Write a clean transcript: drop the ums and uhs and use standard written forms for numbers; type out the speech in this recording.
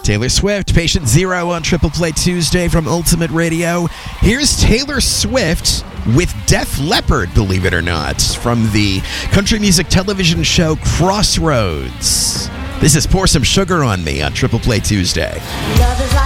Taylor Swift, Patient Zero on Triple Play Tuesday from Ultimate Radio. Here's Taylor Swift with Def Leppard, believe it or not, from the country music television show Crossroads. This is Pour Some Sugar on Me on Triple Play Tuesday. Love